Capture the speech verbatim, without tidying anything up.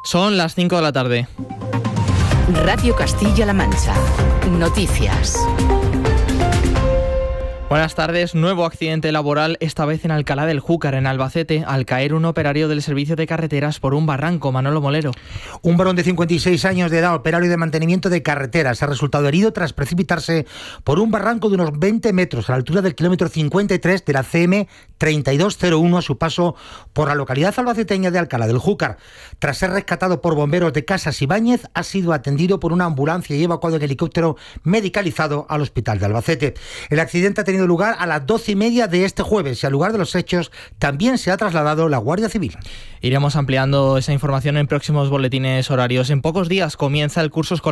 Son las cinco de la tarde. Radio Castilla-La Mancha. Noticias. Buenas tardes. Nuevo accidente laboral, esta vez en Alcalá del Júcar, en Albacete, al caer un operario del servicio de carreteras por un barranco. Manolo Molero. Un varón de cincuenta y seis años de edad, operario de mantenimiento de carreteras, ha resultado herido tras precipitarse por un barranco de unos veinte metros a la altura del kilómetro cincuenta y tres de la C M treinta y dos cero uno a su paso por la localidad albaceteña de Alcalá del Júcar. Tras ser rescatado por bomberos de Casas Ibáñez, ha sido atendido por una ambulancia y evacuado en helicóptero medicalizado al hospital de Albacete. El accidente ha tenido lugar a las doce y media de este jueves y al lugar de los hechos también se ha trasladado la Guardia Civil. Iremos ampliando esa información en próximos boletines horarios. En pocos días comienza el curso escolar